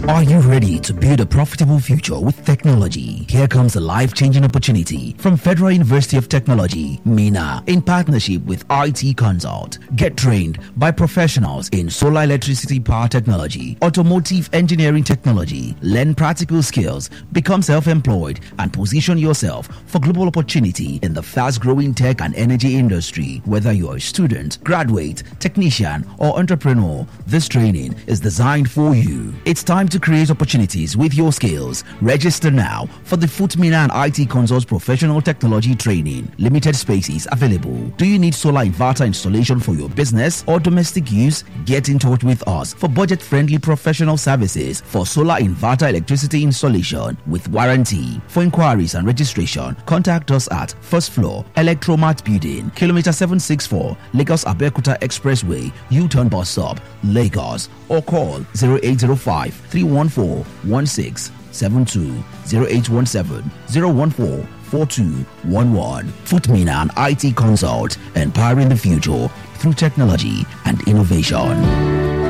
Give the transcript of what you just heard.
Are you ready to build a profitable future with technology? Here comes a life-changing opportunity from Federal University of Technology, MENA, in partnership with IT Consult. Get trained by professionals in solar electricity power technology, automotive engineering technology, learn practical skills, become self-employed, and position yourself for global opportunity in the fast-growing tech and energy industry. Whether you're a student, graduate, technician, or entrepreneur, this training is designed for you. It's time to create opportunities with your skills. Register now for the MENA and IT Consult Professional Technology Training. Limited spaces available. Do you need solar inverter installation for your business or domestic use? Get in touch with us for budget-friendly professional services for solar inverter electricity installation with warranty. For inquiries and registration, contact us at First Floor, Electromart Building, Kilometer 764, Lagos Abeokuta Expressway, U-Turn Bus Stop, Lagos, or call 0805 314 1672, 0817 014 4211. MENA and IT Consult, empowering the future through technology and innovation.